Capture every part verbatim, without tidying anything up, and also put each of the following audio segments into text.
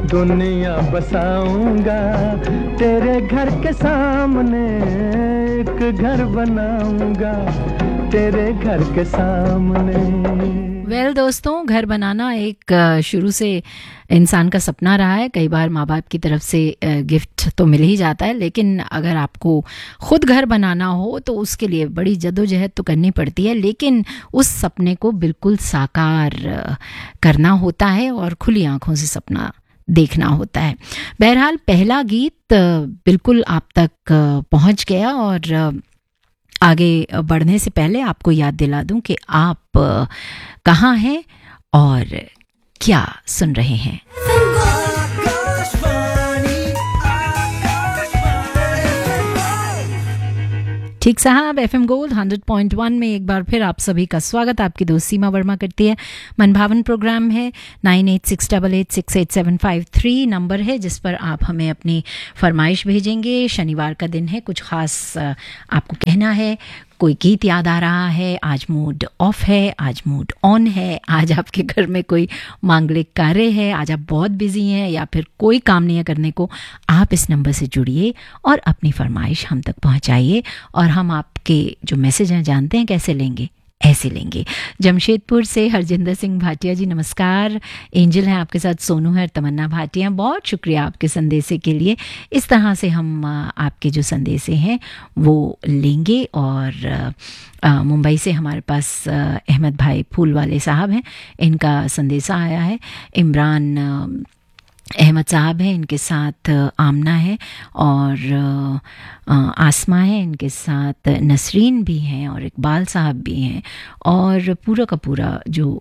दुनिया बसाऊंगा, तेरे घर के सामने एक घर बनाऊंगा, तेरे घर के सामने। वेल well, दोस्तों, घर बनाना एक शुरू से इंसान का सपना रहा है। कई बार माँ बाप की तरफ से गिफ्ट तो मिल ही जाता है, लेकिन अगर आपको खुद घर बनाना हो तो उसके लिए बड़ी जद्दोजहद तो करनी पड़ती है, लेकिन उस सपने को बिल्कुल साकार करना होता है और खुली आंखों से सपना देखना होता है। बहरहाल, पहला गीत बिल्कुल आप तक पहुँच गया और आगे बढ़ने से पहले आपको याद दिला दूं कि आप कहाँ हैं और क्या सुन रहे हैं। ठीक साहब, FM gold hundred point one में एक बार फिर आप सभी का स्वागत। आपकी दोस्त सीमा वर्मा करती है। मनभावन प्रोग्राम है। Nine eight six double eight six eight seven five three number है जिस पर आप हमें अपनी फरमाइश भेजेंगे। शनिवार का दिन है, कुछ ख़ास आपको कहना है, कोई गीत याद आ रहा है, आज मूड ऑफ है, आज मूड ऑन है, आज आपके घर में कोई मांगलिक कार्य है, आज आप बहुत बिजी हैं या फिर कोई काम नहीं है करने को, आप इस नंबर से जुड़िए और अपनी फरमाइश हम तक पहुंचाइए और हम आपके जो मैसेज हैं जानते हैं कैसे लेंगे, ऐसे लेंगे। जमशेदपुर से हरजिंदर सिंह भाटिया जी नमस्कार। एंजल हैं आपके साथ, सोनू है, तमन्ना भाटिया, बहुत शुक्रिया आपके संदेशे के लिए। इस तरह से हम आपके जो संदेशे हैं वो लेंगे। और मुंबई से हमारे पास अहमद भाई फूल वाले साहब हैं, इनका संदेशा आया है। इमरान अहमद साहब हैं, इनके साथ आमना है और आसमा है, इनके साथ नसरीन भी हैं और इकबाल साहब भी हैं और पूरा का पूरा जो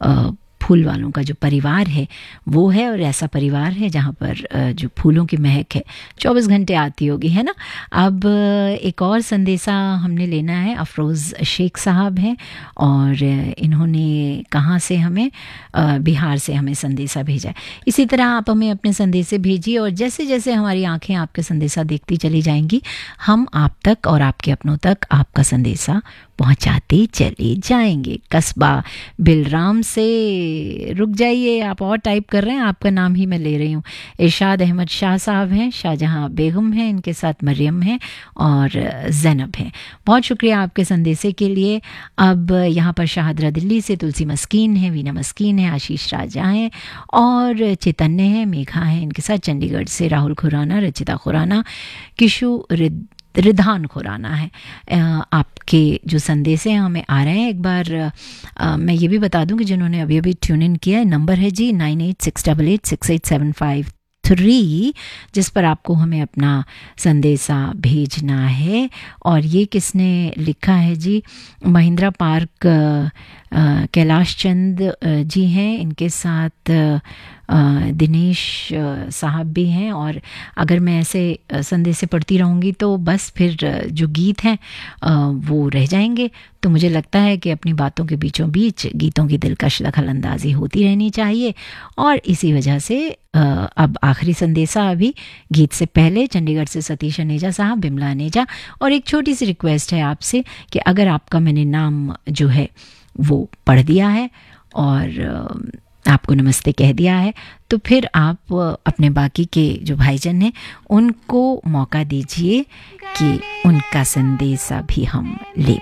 फूल वालों का जो परिवार है वो है। और ऐसा परिवार है जहाँ पर जो फूलों की महक है चौबीस घंटे आती होगी, है ना। अब एक और संदेशा हमने लेना है। अफरोज़ शेख साहब हैं और इन्होंने कहाँ से हमें, बिहार से हमें संदेशा भेजा है। इसी तरह आप हमें अपने संदेशे भेजिए और जैसे जैसे हमारी आंखें आपके संदेशा देखती चली जाएंगी, हम आप तक और आपके अपनों तक आपका संदेशा पहुंचाते चले जाएंगे। कस्बा बिलराम से रुक जाइए, आप और टाइप कर रहे हैं, आपका नाम ही मैं ले रही हूँ। इरशाद अहमद शाह साहब हैं, शाहजहां बेगम हैं, इनके साथ मरियम हैं और जैनब हैं। बहुत शुक्रिया आपके संदेशे के लिए। अब यहाँ पर शाहदरा दिल्ली से तुलसी मस्कीन है, वीना मस्कीन है, आशीष राजा हैं और चैतन्य है, मेघा है, इनके साथ चंडीगढ़ से राहुल खुराना, रचिता खुराना, किशु रिद रिधान खुराना है। आपके जो संदेश हैं हमें आ रहे हैं। एक बार आ, मैं ये भी बता दूं कि जिन्होंने अभी अभी ट्यून इन किया है, नंबर है जी nine eight six double eight six eight seven five three, जिस पर आपको हमें अपना संदेशा भेजना है। और ये किसने लिखा है जी, महिंद्रा पार्क कैलाश चंद जी हैं, इनके साथ दिनेश साहब भी हैं। और अगर मैं ऐसे संदेशे पढ़ती रहूँगी तो बस फिर जो गीत हैं वो रह जाएंगे। तो मुझे लगता है कि अपनी बातों के बीचों बीच गीतों की दिलकश दखल अंदाजी होती रहनी चाहिए। और इसी वजह से अब आखिरी संदेशा अभी गीत से पहले चंडीगढ़ से सतीश अनेजा साहब, बिमला अनेजा। और एक छोटी सी रिक्वेस्ट है आपसे कि अगर आपका मैंने नाम जो है वो पढ़ दिया है और आपको नमस्ते कह दिया है तो फिर आप अपने बाकी के जो भाईजन हैं उनको मौका दीजिए कि उनका संदेशा भी हम ले